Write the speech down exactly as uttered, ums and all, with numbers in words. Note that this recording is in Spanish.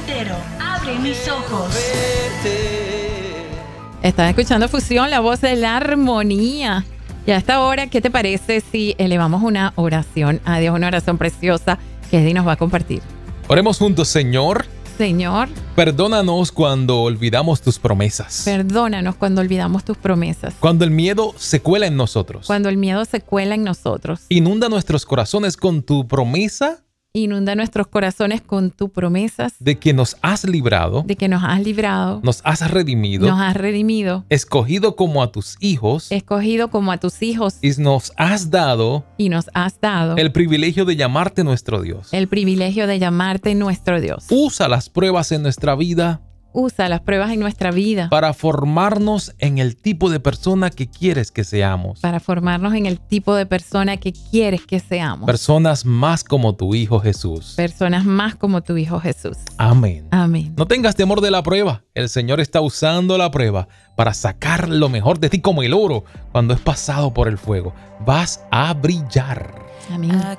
entero. Abre mis ojos. Estás escuchando Fusión, la voz de la armonía. Y a esta hora, ¿qué te parece si elevamos una oración a Dios, una oración preciosa que Eddie nos va a compartir? Oremos juntos. Señor, Señor, perdónanos cuando olvidamos tus promesas. perdónanos cuando olvidamos tus promesas. Cuando el miedo se cuela en nosotros. Cuando el miedo se cuela en nosotros. Inunda nuestros corazones con tu promesa Inunda nuestros corazones con tus promesas de que nos has librado, de que nos has librado, nos has redimido, nos has redimido, escogido como a tus hijos escogido como a tus hijos y nos has dado y nos has dado el privilegio de llamarte nuestro Dios. el privilegio de llamarte nuestro Dios. Usa las pruebas en nuestra vida Usa las pruebas en nuestra vida para formarnos en el tipo de persona que quieres que seamos. para formarnos en el tipo de persona que quieres que seamos. Personas más como tu Hijo Jesús. Personas más como tu Hijo Jesús. Amén. Amén. No tengas temor de la prueba. El Señor está usando la prueba para sacar lo mejor de ti como el oro cuando es pasado por el fuego. Vas a brillar. Amén.